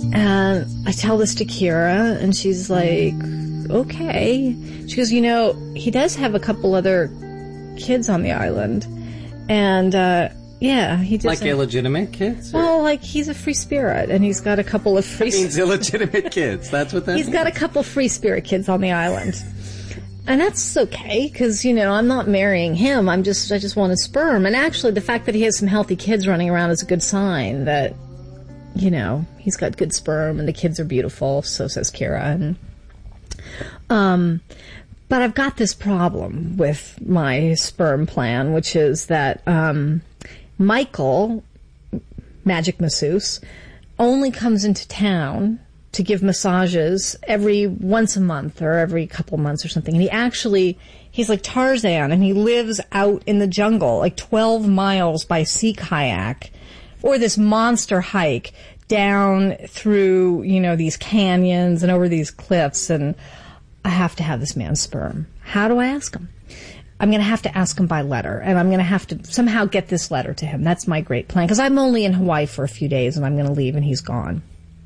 And I tell this to Kira, and she's like, okay. She goes, he does have a couple other kids on the island. And, yeah, he does. Like illegitimate kids? Well, like, he's a free spirit, and he's got a couple of free... That means illegitimate kids. That's what that means? He's got a couple free spirit kids on the island. And that's okay, because, I'm not marrying him. I just want a sperm. And actually, the fact that he has some healthy kids running around is a good sign that, he's got good sperm, and the kids are beautiful, so says Kira. And, but I've got this problem with my sperm plan, which is that, Michael, Magic Masseuse, only comes into town to give massages every once a month or every couple months or something. And he's like Tarzan, and he lives out in the jungle, like 12 miles by sea kayak, or this monster hike down through, these canyons and over these cliffs. And I have to have this man's sperm. How do I ask him? I'm going to have to ask him by letter, and I'm going to have to somehow get this letter to him. That's my great plan, because I'm only in Hawaii for a few days, and I'm going to leave, and he's gone.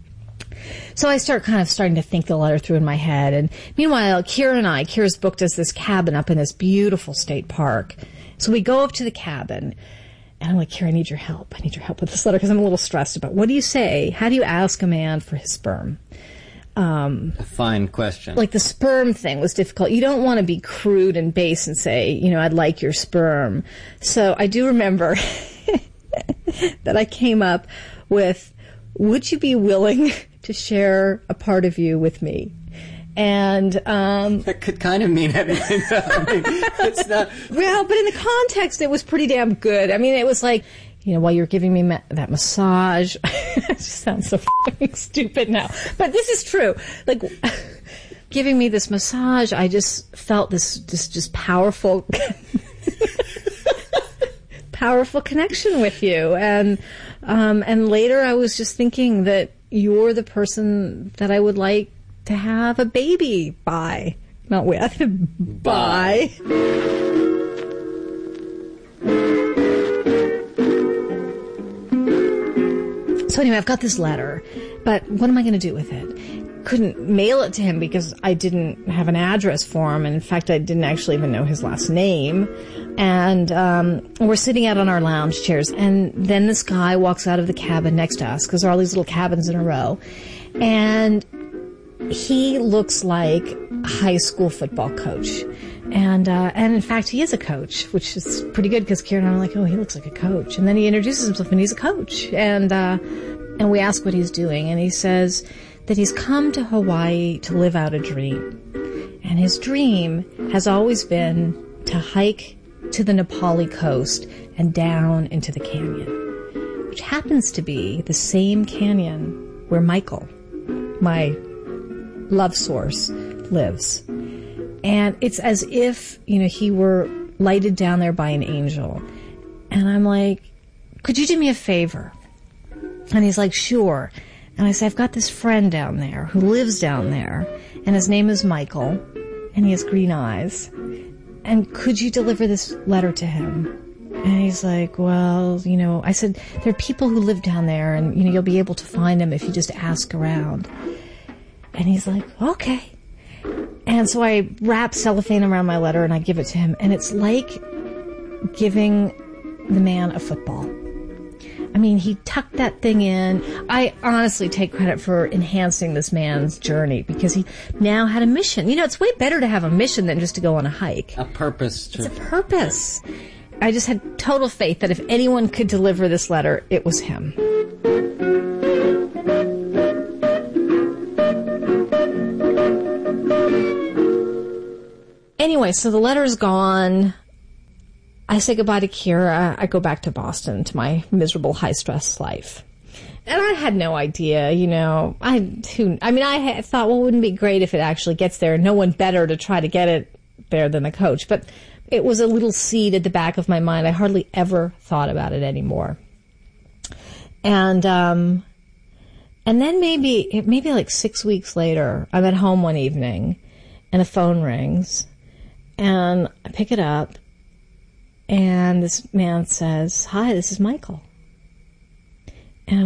So I starting to think the letter through in my head. And meanwhile, Kira's booked us this cabin up in this beautiful state park. So we go up to the cabin, and I'm like, Kira, I need your help. I need your help with this letter, because I'm a little stressed about what do you say? How do you ask a man for his sperm? A fine question. Like the sperm thing was difficult. You don't want to be crude and base and say, I'd like your sperm. So I do remember that I came up with, would you be willing to share a part of you with me? And that could kind of mean anything. It's not. Well, but in the context, it was pretty damn good. I mean, it was like, while you're giving me that massage, it just sounds so fucking stupid now, but this is true. Like, giving me this massage, I just felt this just powerful, powerful connection with you. And later I was just thinking that you're the person that I would like to have a baby by, not with, by. So anyway, I've got this letter, but what am I going to do with it? Couldn't mail it to him because I didn't have an address for him. And in fact, I didn't actually even know his last name. And we're sitting out on our lounge chairs. And then this guy walks out of the cabin next to us, because there are all these little cabins in a row. And he looks like a high school football coach. And in fact, he is a coach, which is pretty good, because Kira and I are like, oh, he looks like a coach. And then he introduces himself, and he's a coach. And we ask what he's doing, and he says that he's come to Hawaii to live out a dream. And his dream has always been to hike to the Nepali coast and down into the canyon, which happens to be the same canyon where Michael, my love source, lives. And it's as if, he were lighted down there by an angel. And I'm like, could you do me a favor? And he's like, sure. And I say, I've got this friend down there who lives down there, and his name is Michael, and he has green eyes. And could you deliver this letter to him? And he's like, well, I said, there are people who live down there, and, you'll be able to find them if you just ask around. And he's like, okay. And so I wrap cellophane around my letter, and I give it to him. And it's like giving the man a football. I mean, he tucked that thing in. I honestly take credit for enhancing this man's journey, because he now had a mission. It's way better to have a mission than just to go on a hike. A purpose. It's a purpose. I just had total faith that if anyone could deliver this letter, it was him. Anyway, so the letter's gone. I say goodbye to Kira. I go back to Boston, to my miserable high-stress life. And I had no idea, I thought, well, wouldn't it be great if it actually gets there? No one better to try to get it there than the coach. But it was a little seed at the back of my mind. I hardly ever thought about it anymore. And then maybe like 6 weeks later, I'm at home one evening, and the phone rings, and I pick it up. And this man says, hi, this is Michael. And I'm like,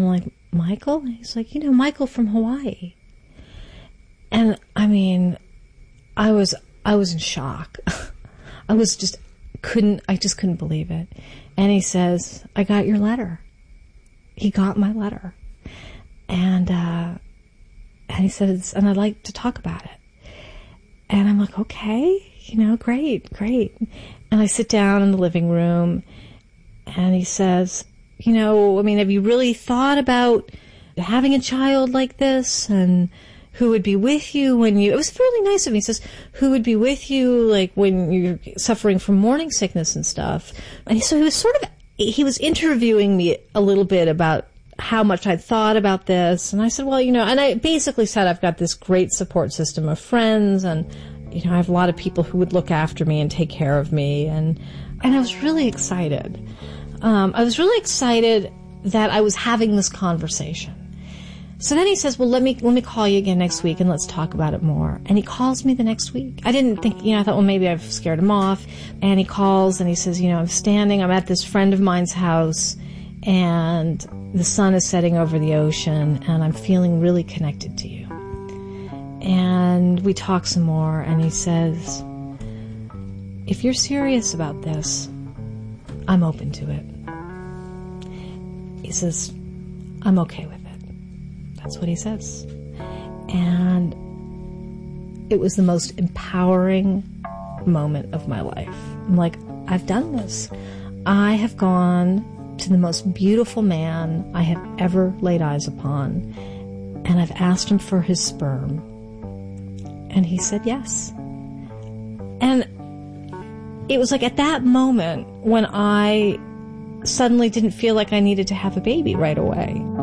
Michael? And he's like, Michael from Hawaii. And I mean, I was in shock. I just couldn't believe it. And he says, I got your letter. He got my letter. And he says, and I'd like to talk about it. And I'm like, okay, great. And I sit down in the living room and he says, have you really thought about having a child like this, and who would be with you it was really nice of him. He says, who would be with you, like, when you're suffering from morning sickness and stuff. And so he was interviewing me a little bit about how much I'd thought about this. And I said, well, and I basically said I've got this great support system of friends, and, I have a lot of people who would look after me and take care of me. And I was really excited. I was really excited that I was having this conversation. So then he says, well, let me call you again next week and let's talk about it more. And he calls me the next week. I didn't think, I thought, well, maybe I've scared him off. And he calls and he says, I'm at this friend of mine's house and the sun is setting over the ocean and I'm feeling really connected to you. And we talk some more and he says, if you're serious about this, I'm open to it. He says, I'm okay with it. That's what he says. And it was the most empowering moment of my life. I'm like, I've done this. I have gone to the most beautiful man I have ever laid eyes upon, and I've asked him for his sperm. And he said yes. And it was like at that moment when I suddenly didn't feel like I needed to have a baby right away.